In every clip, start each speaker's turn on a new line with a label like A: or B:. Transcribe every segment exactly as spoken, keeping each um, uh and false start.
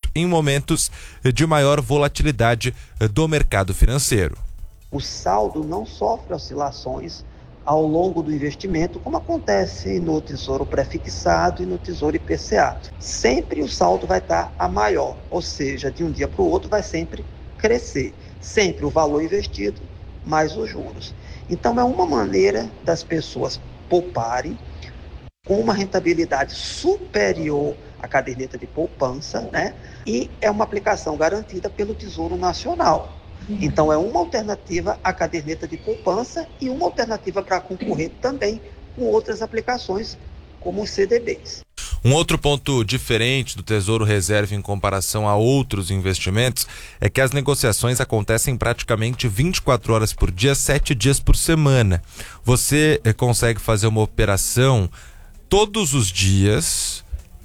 A: em momentos de maior volatilidade do mercado financeiro.
B: O saldo não sofre oscilações ao longo do investimento, como acontece no Tesouro Prefixado e no Tesouro I P C A. Sempre o saldo vai estar a maior, ou seja, de um dia para o outro vai sempre crescer. Sempre o valor investido mais os juros. Então é uma maneira das pessoas pouparem com uma rentabilidade superior à caderneta de poupança, né? E é uma aplicação garantida pelo Tesouro Nacional. Então é uma alternativa à caderneta de poupança e uma alternativa para concorrer também com outras aplicações, como os C D Bs.
A: Um outro ponto diferente do Tesouro Reserva em comparação a outros investimentos é que as negociações acontecem praticamente vinte e quatro horas por dia, sete dias por semana. Você consegue fazer uma operação todos os dias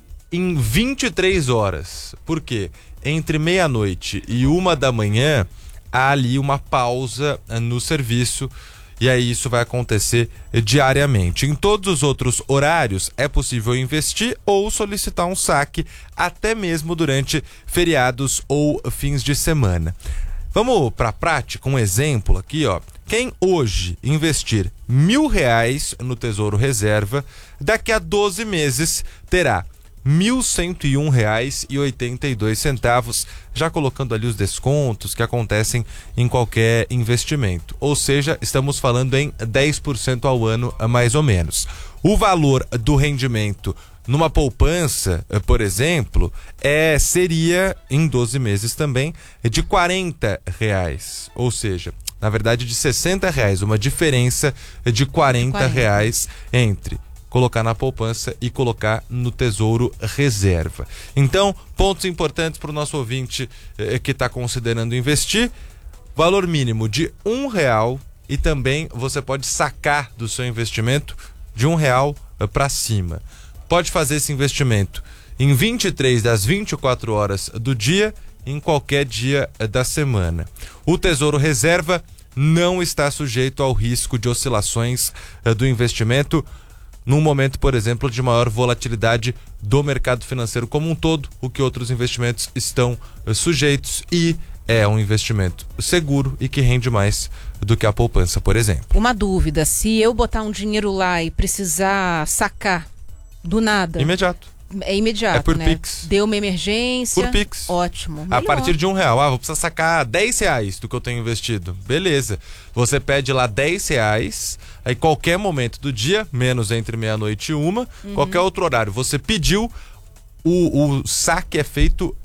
A: em vinte e três horas. Por quê? Entre meia-noite e uma da manhã há ali uma pausa no serviço e aí isso vai acontecer diariamente. Em todos os outros horários é possível investir ou solicitar um saque, até mesmo durante feriados ou fins de semana. Vamos para a prática, um exemplo aqui, ó. Quem hoje investir mil reais no Tesouro Reserva, daqui a doze meses terá mil cento e um reais e oitenta e dois centavos, já colocando ali os descontos que acontecem em qualquer investimento. Ou seja, estamos falando em dez por cento ao ano, mais ou menos. O valor do rendimento numa poupança, por exemplo, é, seria, em doze meses também, de quarenta reais. Ou seja, na verdade de sessenta reais, uma diferença de quarenta reais entre colocar na poupança e colocar no Tesouro Reserva. Então, pontos importantes para o nosso ouvinte eh, que está considerando investir: valor mínimo de um real e também você pode sacar do seu investimento de um real eh, para cima. Pode fazer esse investimento em vinte e três das vinte e quatro horas do dia, em qualquer dia eh, da semana. O Tesouro Reserva não está sujeito ao risco de oscilações eh, do investimento num momento, por exemplo, de maior volatilidade do mercado financeiro como um todo, o que outros investimentos estão uh, sujeitos, e é um investimento seguro e que rende mais do que a poupança, por exemplo.
C: Uma dúvida: se eu botar um dinheiro lá e precisar sacar do nada...
A: Imediato.
C: É imediato,
A: é por
C: né?
A: Pix.
C: Deu uma emergência.
A: Por Pix.
C: Ótimo.
A: A
C: Melhor.
A: partir de um real. Ah, vou precisar sacar dez reais do que eu tenho investido. Beleza. Você pede lá dez reais, aí qualquer momento do dia, menos entre meia-noite e uma, uhum. qualquer outro horário, você pediu, o, o saque é feito